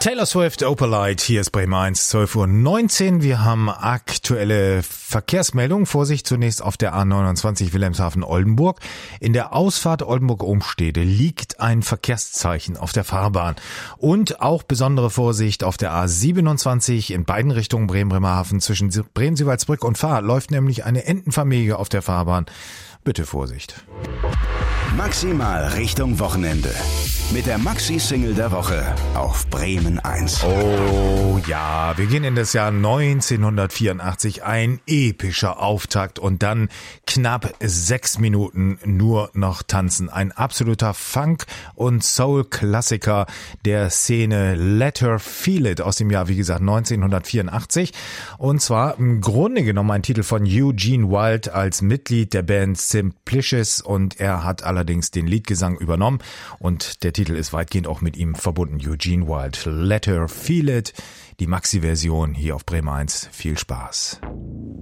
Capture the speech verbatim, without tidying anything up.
Taylor Swift, Opalite, hier ist Bremen eins, zwölf Uhr neunzehn. Wir haben aktuelle Verkehrsmeldungen. Vorsicht zunächst auf der A neunundzwanzig Wilhelmshaven-Oldenburg. In der Ausfahrt Oldenburg-Umstede liegt ein Verkehrszeichen auf der Fahrbahn. Und auch besondere Vorsicht auf der A siebenundzwanzig in beiden Richtungen Bremen-Bremerhaven. Zwischen Bremen-Siewaldsbrück und Fahr läuft nämlich eine Entenfamilie auf der Fahrbahn. Bitte Vorsicht. Maximal Richtung Wochenende. Mit der Maxi-Single der Woche auf Bremen eins. Oh ja, wir gehen in das Jahr neunzehnhundertvierundachtzig, ein epischer Auftakt und dann knapp sechs Minuten nur noch tanzen. Ein absoluter Funk- und Soul-Klassiker der Szene, Let Her Feel It, aus dem Jahr, wie gesagt, neunzehnhundertvierundachtzig. Und zwar im Grunde genommen ein Titel von Eugene Wilde als Mitglied der Band Simplicious, und er hat allerdings den Leadgesang übernommen und der Titel ist weitgehend auch mit ihm verbunden. Eugene Wilde, Let Her Feel It, die Maxi-Version hier auf Bremen eins. Viel Spaß.